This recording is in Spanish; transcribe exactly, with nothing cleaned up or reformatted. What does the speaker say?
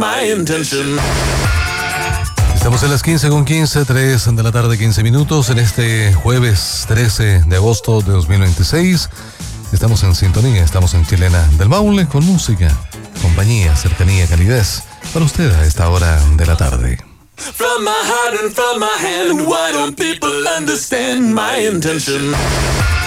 my intention. Estamos en las quince con quince, tres de la tarde, quince minutos, en este jueves trece de agosto de dos mil veintiséis. Estamos en sintonía, estamos en Chilena del Maule con música, compañía, cercanía, calidez para usted a esta hora de la tarde. From my heart and from my hand, why don't people understand my intention?